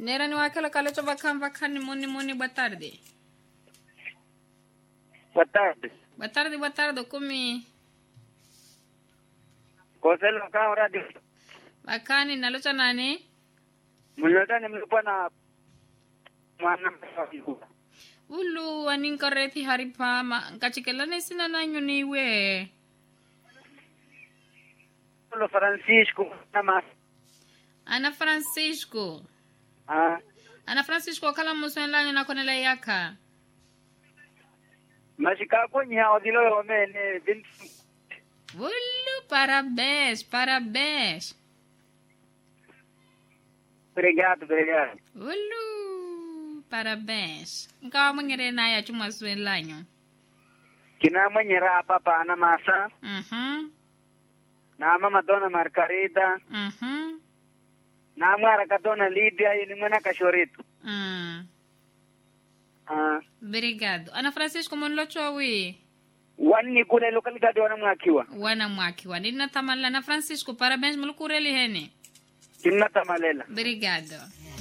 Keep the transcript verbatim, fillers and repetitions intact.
Nera ni wakela kalecho bakam bakani moni moni boa tarde. Boa tarde. Boa tarde, boa tarde, kumi. Koselo ka radio. Bakani nalocha nani? Mulota ni mlupa na mwana msafiku. Ulu aninka rethi haripa ma kachikela na sina nanyo niwe. Lo Francisco na mas. Ana Francisco. Ah. Ana Francisco kala muswen lanyo na konela yaka. Mashika konya odilo yo mene bintu. Ulu parabéns, parabéns. Obrigado, obrigado. Ulu parabéns. Nkawa mangere na ya chuma swen lanyo. Kina manyera papa na masa. Mhm. Na mama dona Margarida. Mhm. Na mara ka dona Lídia e mwana kashorito. Mm. Ah. Obrigado. Ana Francisco monlocho awi. Wani kule localidade wana mwakiwa. Wana mwakiwa. Nina tamala na Francisco parabéns mulukureli hene. Kina tamalela. Obrigado.